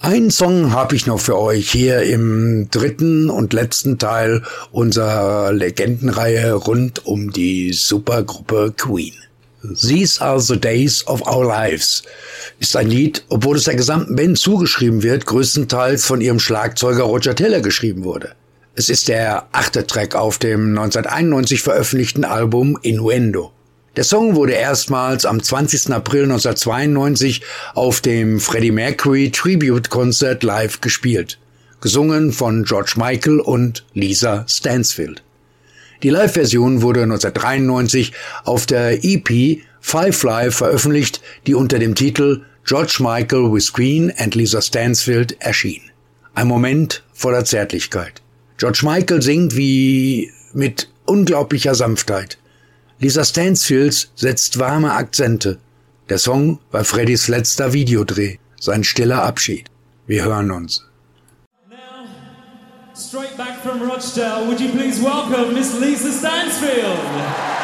Einen Song habe ich noch für euch hier im dritten und letzten Teil unserer Legendenreihe rund um die Supergruppe Queen. These Are the Days of Our Lives ist ein Lied, obwohl es der gesamten Band zugeschrieben wird, größtenteils von ihrem Schlagzeuger Roger Taylor geschrieben wurde. Es ist der 8. Track auf dem 1991 veröffentlichten Album Innuendo. Der Song wurde erstmals am 20. April 1992 auf dem Freddie Mercury Tribute Concert live gespielt, gesungen von George Michael und Lisa Stansfield. Die Live-Version wurde 1993 auf der EP Firefly veröffentlicht, die unter dem Titel George Michael with Queen and Lisa Stansfield erschien. Ein Moment voller Zärtlichkeit. George Michael singt wie mit unglaublicher Sanftheit. Lisa Stansfield setzt warme Akzente. Der Song war Freddys letzter Videodreh, sein stiller Abschied. Wir hören uns. Straight back from Rochdale, would you please welcome Miss Lisa Stansfield?